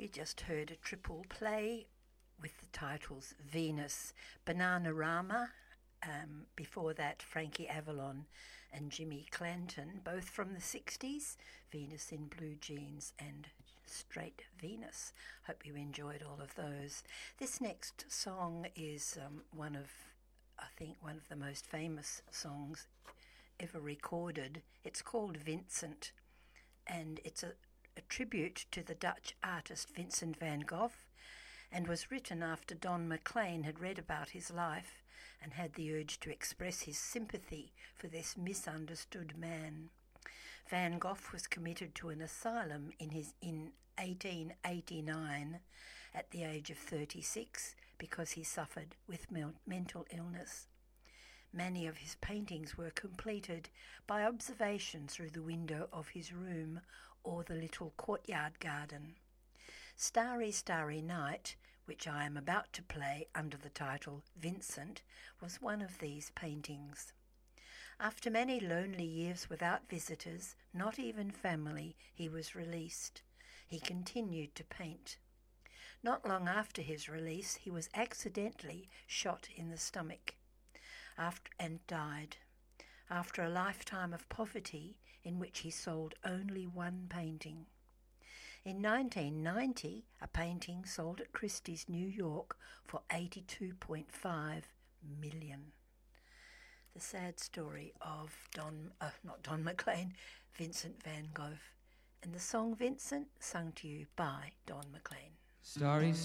We just heard a triple play with the titles Venus, Bananarama, before that Frankie Avalon and Jimmy Clanton, both from the 60s, Venus in Blue Jeans and Straight Venus. Hope you enjoyed all of those. This next song is one of the most famous songs ever recorded. It's called Vincent, and it's a tribute to the Dutch artist Vincent van Gogh, and was written after Don McLean had read about his life and had the urge to express his sympathy for this misunderstood man. Van Gogh was committed to an asylum in 1889 at the age of 36 because he suffered with mental illness. Many of his paintings were completed by observation through the window of his room or the little courtyard garden. Starry, Starry Night, which I am about to play under the title Vincent, was one of these paintings. After many lonely years without visitors, not even family, he was released. He continued to paint. Not long after his release, he was accidentally shot in the stomach and died, after a lifetime of poverty in which he sold only one painting. In 1990, a painting sold at Christie's, New York for $82.5 million. The sad story of Vincent van Gogh. And the song Vincent, sung to you by Don McLean. Starry